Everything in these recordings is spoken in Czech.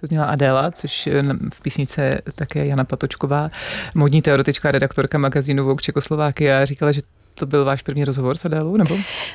to zněla Adéla, což v písničce také Jana Patočková, módní teoretička a redaktorka magazínu Vogue Čekoslovákia, říkala, že to byl váš první rozhovor s Adélou, nebo?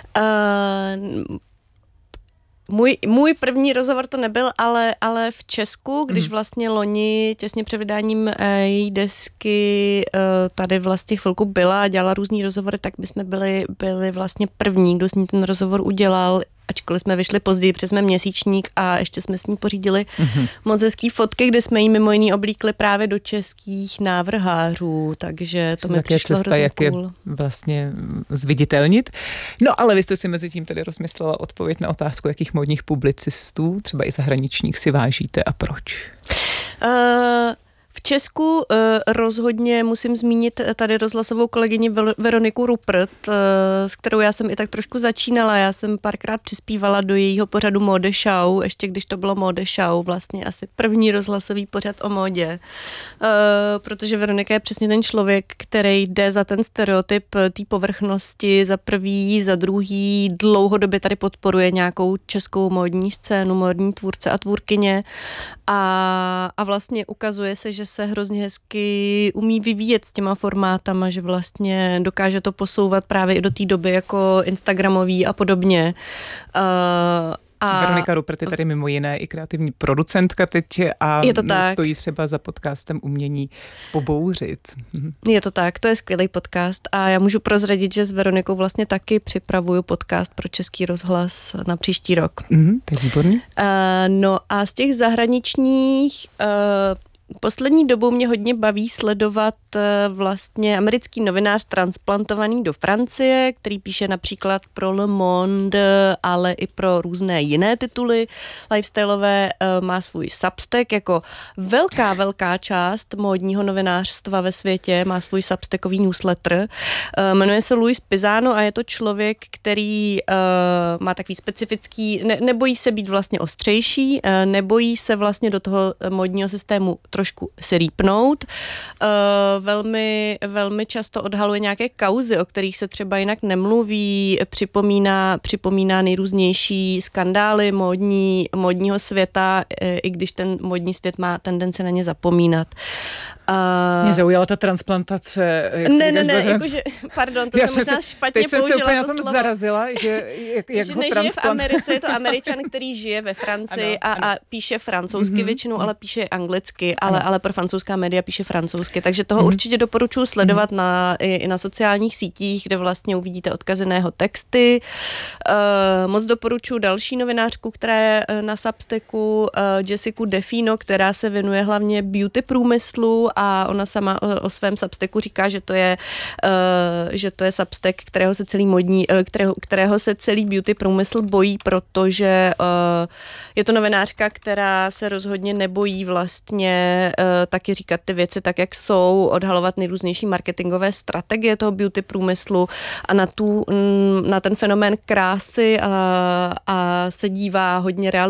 Můj první rozhovor to nebyl, ale v Česku, když vlastně loni těsně před vydáním její desky tady vlastně chvilku byla a dělala různý rozhovory, tak my jsme byli vlastně první, kdo s ní ten rozhovor udělal, ačkoliv jsme vyšli později přes mé měsíčník a ještě jsme s ní pořídili moc hezký fotky, kde jsme jí mimo jiný oblíkli právě do českých návrhářů, takže to mi přišlo hrozně jak cool. Je vlastně zviditelnit. No ale vy jste si mezi tím tedy rozmyslela odpověď na otázku, jakých módních publicistů, třeba i zahraničních, si vážíte a proč? V Česku rozhodně musím zmínit tady rozhlasovou kolegyni Veroniku Ruppert, s kterou já jsem i tak trošku začínala. Já jsem párkrát přispívala do jejího pořadu Mode Show, ještě když to bylo Mode Show, vlastně asi první rozhlasový pořad o módě. Protože Veronika je přesně ten člověk, který jde za ten stereotyp té povrchnosti, za prvý, za druhý, dlouhodobě tady podporuje nějakou českou módní scénu, módní tvůrce a tvůrkyně a vlastně ukazuje se, že se hrozně hezky umí vyvíjet s těma formátama, že vlastně dokáže to posouvat právě i do té doby jako instagramový a podobně. Veronika Ruppert je tady mimo jiné i kreativní producentka teď a stojí třeba za podcastem Umění pobouřit. Je to tak, to je skvělý podcast a já můžu prozradit, že s Veronikou vlastně taky připravuju podcast pro Český rozhlas na příští rok. To je výborný. No a z těch zahraničních poslední dobou mě hodně baví sledovat vlastně americký novinář transplantovaný do Francie, který píše například pro Le Monde, ale i pro různé jiné tituly lifestyleové, má svůj Substack jako velká část módního novinářstva ve světě, má svůj Substackový newsletter. Jmenuje se Luis Pisano a je to člověk, který má takový specifický, nebojí se být vlastně ostřejší, nebojí se vlastně do toho módního systému trošku se rýpnout. Velmi často odhaluje nějaké kauzy, o kterých se třeba jinak nemluví, připomíná nejrůznější skandály módního světa, i když ten módní svět má tendenci na ně zapomínat. Mě zaujala ta transplantace. Jakože, pardon, to jsem možná špatně použila to slovo. Teď jsem se úplně na tom zarazila, že jak že ho nežije v Americe, je to Američan, který žije ve Francii a píše francouzsky většinou, ale píše anglicky, ale pro francouzská média píše francouzsky, takže toho určitě doporučuji sledovat i na sociálních sítích, kde vlastně uvidíte odkazy na jeho texty. Moc doporučuji další novinářku, která je na Substacku, Jessiku Defino, která se věnuje hlavně beauty průmyslu a ona sama o svém Substacku říká, že to je Substack, kterého se celý beauty průmysl bojí, protože je to novinářka, která se rozhodně nebojí vlastně taky říkat ty věci tak, jak jsou, odhalovat nejrůznější marketingové strategie toho beauty průmyslu a na ten fenomén krásy a se dívá hodně